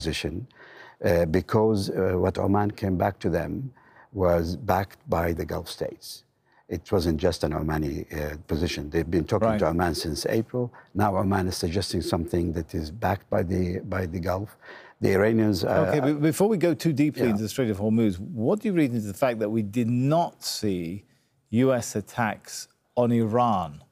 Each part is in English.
position because what Oman came back to them was backed by the Gulf states. It wasn't just an Omani position. They've been talking to Oman since April. Now Oman is suggesting something that is backed by the Gulf. The Iranians... OK, but before we go too deeply into the Strait of Hormuz, what do you read into the fact that we did not see US attacks on Iran?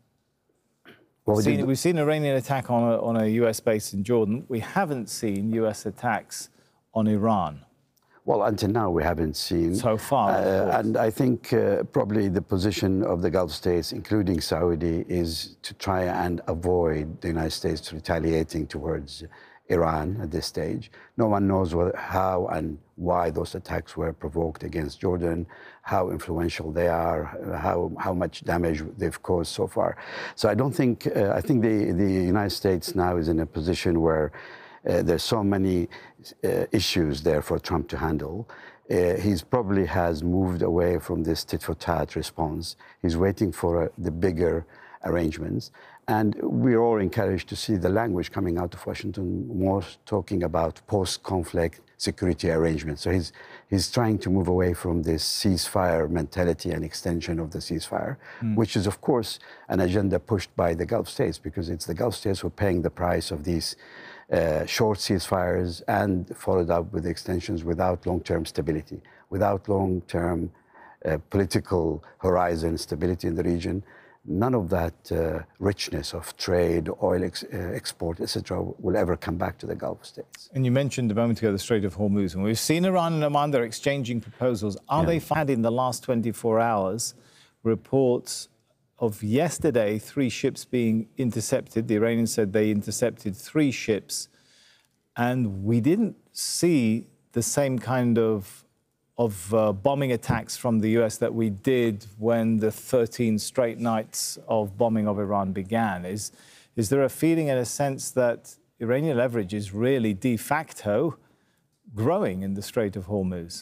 We've seen an Iranian attack on a US base in Jordan. We haven't seen US attacks on Iran. Well, until now, we haven't seen. So far, and I think probably the position of the Gulf states, including Saudi, is to try and avoid the United States retaliating towards Iran at this stage. No one knows how and why those attacks were provoked against Jordan, how influential they are, how much damage they've caused so far. So I don't think, I think the United States now is in a position where there's so many issues there for Trump to handle. He's probably has moved away from this tit-for-tat response. He's waiting for the bigger arrangements. And we're all encouraged to see the language coming out of Washington, more talking about post-conflict security arrangements. So he's trying to move away from this ceasefire mentality and extension of the ceasefire, which is, of course, an agenda pushed by the Gulf states, because it's the Gulf states who are paying the price of these short ceasefires and followed up with extensions without long-term stability, without long-term political horizon stability in the region. None of that richness of trade, oil export, etc., will ever come back to the Gulf states. And you mentioned a moment ago the Strait of Hormuz, and we've seen Iran and Oman, they're exchanging proposals. Are they finding in the last 24 hours reports of yesterday 3 ships being intercepted? The Iranians said they intercepted 3 ships, and we didn't see the same kind of bombing attacks from the US that we did when the 13 straight nights of bombing of Iran began. Is there a feeling and a sense that Iranian leverage is really de facto growing in the Strait of Hormuz?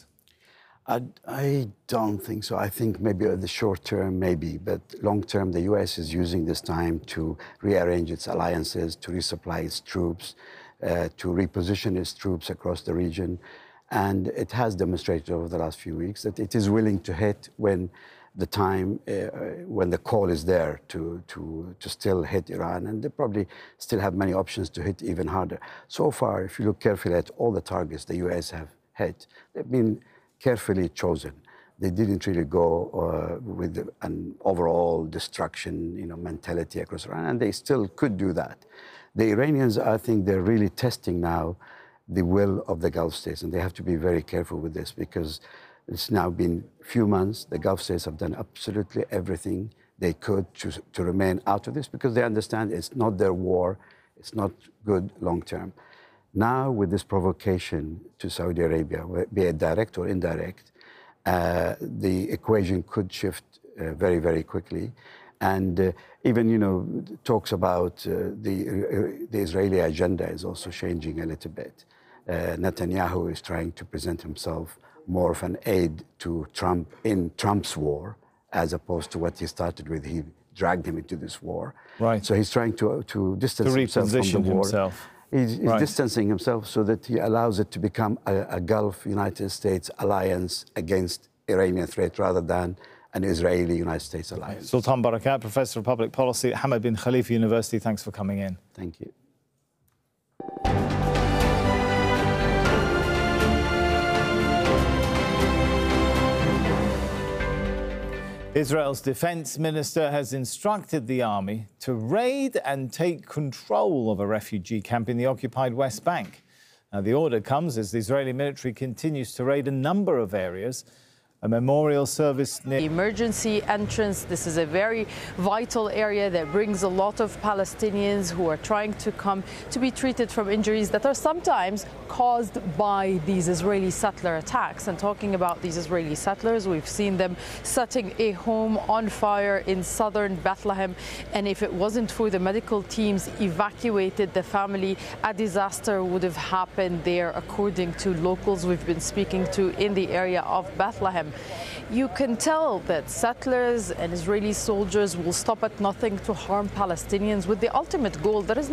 I don't think so. I think maybe at the short term, maybe, but long term, the US is using this time to rearrange its alliances, to resupply its troops, to reposition its troops across the region. And it has demonstrated over the last few weeks that it is willing to hit when the time, when the call is there to still hit Iran. And they probably still have many options to hit even harder. So far, if you look carefully at all the targets the US have hit, they've been carefully chosen. They didn't really go with an overall destruction, mentality across Iran, and they still could do that. The Iranians, I think they're really testing now the will of the Gulf states, and they have to be very careful with this, because it's now been a few months. The Gulf states have done absolutely everything they could to remain out of this, because they understand it's not their war, it's not good long term. Now, with this provocation to Saudi Arabia, be it direct or indirect, the equation could shift very, very quickly. And even, talks about the Israeli agenda is also changing a little bit. Netanyahu is trying to present himself more of an aide to Trump in Trump's war, as opposed to what he started with. He dragged him into this war. Right. So he's trying to distance himself from the war. He's distancing himself so that he allows it to become a Gulf-United States alliance against Iranian threat rather than an Israeli-United States alliance. Sultan Barakat, Professor of Public Policy at Hamad bin Khalifa University, thanks for coming in. Thank you. Israel's defense minister has instructed the army to raid and take control of a refugee camp in the occupied West Bank. Now, the order comes as the Israeli military continues to raid a number of areas. A memorial service near emergency entrance. This is a very vital area that brings a lot of Palestinians who are trying to come to be treated from injuries that are sometimes caused by these Israeli settler attacks. And talking about these Israeli settlers, we've seen them setting a home on fire in southern Bethlehem. And if it wasn't for the medical teams evacuated the family, a disaster would have happened there, according to locals we've been speaking to in the area of Bethlehem. You can tell that settlers and Israeli soldiers will stop at nothing to harm Palestinians with the ultimate goal that is